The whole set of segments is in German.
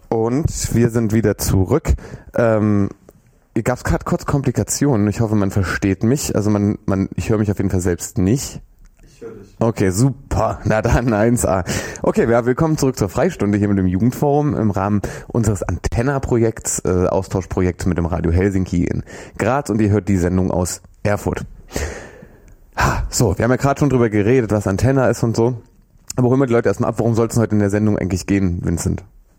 Und wir sind wieder zurück. Gab es gerade kurz Komplikationen? Ich hoffe, man versteht mich. Also ich höre mich auf jeden Fall selbst nicht. Ich höre dich. Okay, super. Na dann 1A. Okay, willkommen zurück zur Freistunde hier mit dem Jugendforum im Rahmen unseres Antenna-Projekts, Austauschprojekts mit dem Radio Helsinki in Graz, und ihr hört die Sendung aus Erfurt. So, wir haben ja gerade schon drüber geredet, was Antenna ist und so. Aber holen wir die Leute erstmal ab. Worum soll es heute in der Sendung eigentlich gehen, Vincent?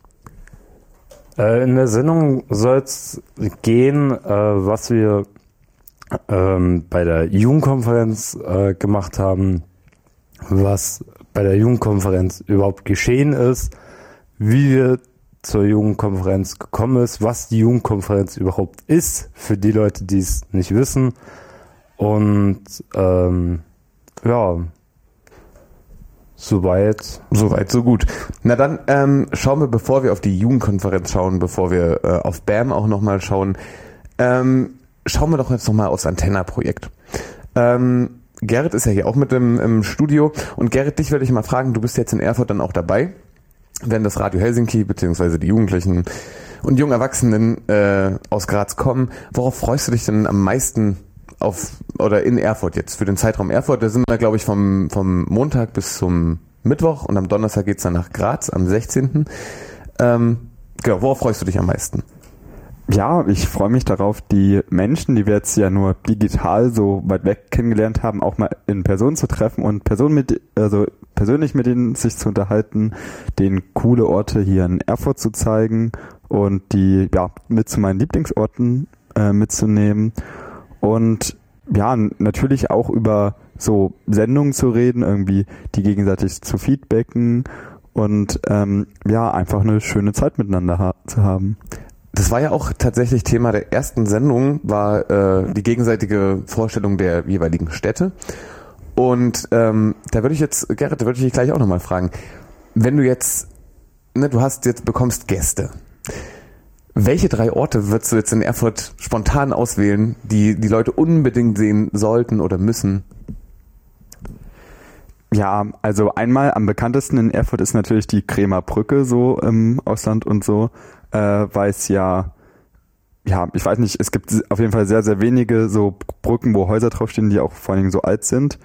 In der Sendung soll es gehen, was wir bei der Jugendkonferenz gemacht haben, was bei der Jugendkonferenz überhaupt geschehen ist, wie wir zur Jugendkonferenz gekommen ist, was die Jugendkonferenz überhaupt ist, für die Leute, die es nicht wissen. Und Soweit, so gut. Na dann schauen wir, bevor wir auf die Jugendkonferenz schauen, bevor wir auf BAM auch nochmal schauen, schauen wir doch jetzt nochmal aufs Antenna-Projekt. Gerrit ist ja hier auch mit im Studio, und Gerrit, dich würde ich mal fragen, du bist jetzt in Erfurt dann auch dabei, wenn das Radio Helsinki bzw. die Jugendlichen und jungen Erwachsenen aus Graz kommen. Worauf freust du dich denn am meisten in Erfurt jetzt, für den Zeitraum Erfurt? Da sind wir, glaube ich, vom Montag bis zum Mittwoch, und am Donnerstag geht's dann nach Graz am 16. Genau, worauf freust du dich am meisten? Ja, ich freue mich darauf, die Menschen, die wir jetzt ja nur digital so weit weg kennengelernt haben, auch mal in Person zu treffen und persönlich mit denen sich zu unterhalten, denen coole Orte hier in Erfurt zu zeigen und die mit zu meinen Lieblingsorten mitzunehmen. Und ja, natürlich auch über so Sendungen zu reden, irgendwie die gegenseitig zu feedbacken und einfach eine schöne Zeit miteinander zu haben. Das war ja auch tatsächlich Thema der ersten Sendung, war die gegenseitige Vorstellung der jeweiligen Städte. Und da würde ich dich gleich auch nochmal fragen, wenn du jetzt, bekommst Gäste. Welche 3 Orte würdest du jetzt in Erfurt spontan auswählen, die Leute unbedingt sehen sollten oder müssen? Ja, also einmal am bekanntesten in Erfurt ist natürlich die Kremer Brücke so im Ausland und so, weil es ich weiß nicht, es gibt auf jeden Fall sehr, sehr wenige so Brücken, wo Häuser draufstehen, die auch vor allen Dingen so alt sind.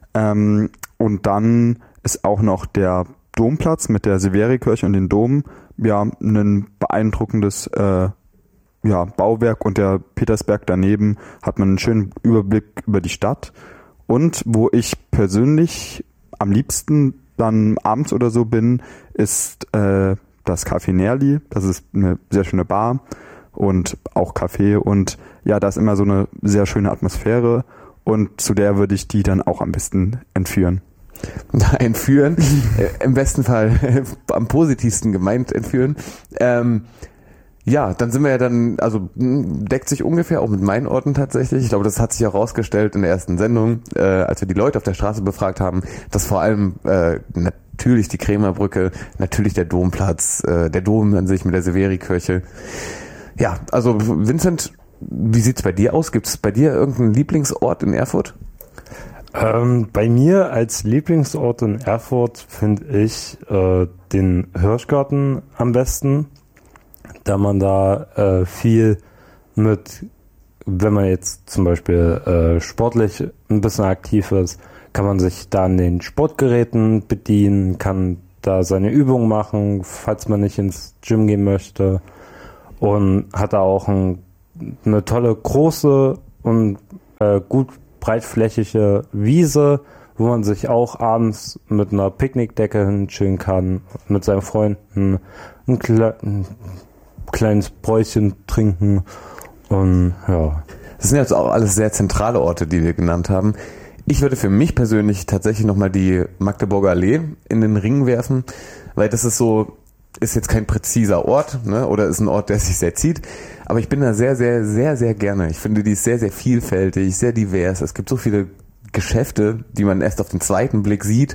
Und dann ist auch noch der Domplatz mit der Severikirche und den Dom, ein beeindruckendes Bauwerk, und der Petersberg daneben hat man einen schönen Überblick über die Stadt. Und wo ich persönlich am liebsten dann abends oder so bin, ist das Café Nerli. Das ist eine sehr schöne Bar und auch Café, und ja, da ist immer so eine sehr schöne Atmosphäre, und zu der würde ich die dann auch am besten entführen. Entführen, im besten Fall am positivsten gemeint entführen. Dann sind wir deckt sich ungefähr auch mit meinen Orten tatsächlich. Ich glaube, das hat sich auch rausgestellt in der ersten Sendung, als wir die Leute auf der Straße befragt haben, dass vor allem natürlich die Krämerbrücke, natürlich der Domplatz, der Dom an sich mit der Severikirche. Ja, also Vincent, wie sieht's bei dir aus? Gibt es bei dir irgendeinen Lieblingsort in Erfurt? Bei mir als Lieblingsort in Erfurt finde ich den Hirschgarten am besten, da man da viel wenn man jetzt zum Beispiel sportlich ein bisschen aktiv ist, kann man sich da an den Sportgeräten bedienen, kann da seine Übungen machen, falls man nicht ins Gym gehen möchte, und hat da auch eine tolle, große und gut breitflächige Wiese, wo man sich auch abends mit einer Picknickdecke hinchillen kann, mit seinen Freunden ein kleines Bräuschen trinken, und ja. Das sind jetzt auch alles sehr zentrale Orte, die wir genannt haben. Ich würde für mich persönlich tatsächlich nochmal die Magdeburger Allee in den Ring werfen, weil das ist jetzt kein präziser Ort, ne, oder ist ein Ort, der sich sehr zieht, aber ich bin da sehr, sehr, sehr, sehr gerne. Ich finde, die ist sehr, sehr vielfältig, sehr divers. Es gibt so viele Geschäfte, die man erst auf den zweiten Blick sieht.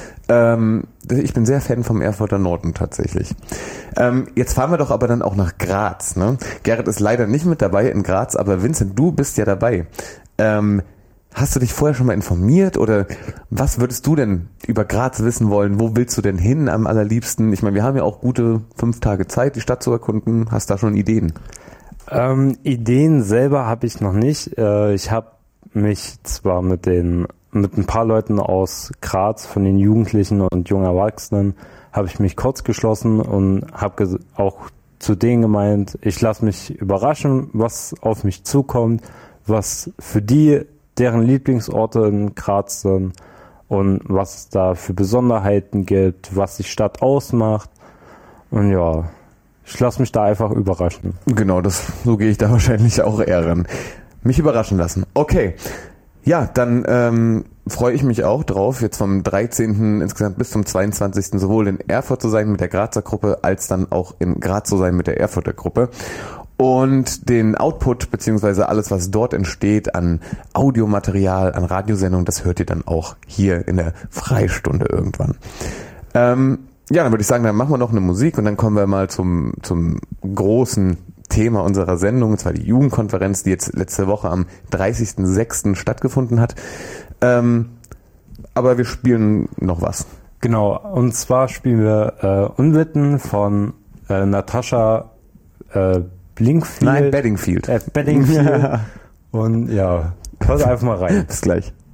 Ich bin sehr Fan vom Erfurter Norden tatsächlich. Jetzt fahren wir doch aber dann auch nach Graz, ne? Gerrit ist leider nicht mit dabei in Graz, aber Vincent, du bist ja dabei. Hast du dich vorher schon mal informiert oder was würdest du denn über Graz wissen wollen? Wo willst du denn hin am allerliebsten? Ich meine, wir haben ja auch gute 5 Tage Zeit, die Stadt zu erkunden. Hast du da schon Ideen? Ideen selber habe ich noch nicht. Ich habe mich zwar mit ein paar Leuten aus Graz, von den Jugendlichen und jungen Erwachsenen, habe ich mich kurz geschlossen und habe auch zu denen gemeint, ich lasse mich überraschen, was auf mich zukommt, was für deren Lieblingsorte in Graz sind und was es da für Besonderheiten gibt, was die Stadt ausmacht. Und ja, ich lasse mich da einfach überraschen. Genau, so gehe ich da wahrscheinlich auch eher ran. Mich überraschen lassen. Okay. Ja, dann freue ich mich auch drauf, jetzt vom 13. insgesamt bis zum 22. sowohl in Erfurt zu sein mit der Grazer Gruppe, als dann auch in Graz zu sein mit der Erfurter Gruppe. Und den Output, beziehungsweise alles, was dort entsteht an Audiomaterial, an Radiosendungen, das hört ihr dann auch hier in der Freistunde irgendwann. Ja, dann würde ich sagen, dann machen wir noch eine Musik und dann kommen wir mal zum großen Thema unserer Sendung, und zwar die Jugendkonferenz, die jetzt letzte Woche am 30.06. stattgefunden hat. Aber wir spielen noch was. Genau, und zwar spielen wir Unwitten von Natascha Blinkfield. Nein, Bedingfield. Bedingfield. Und ja, hört einfach mal rein. Bis gleich.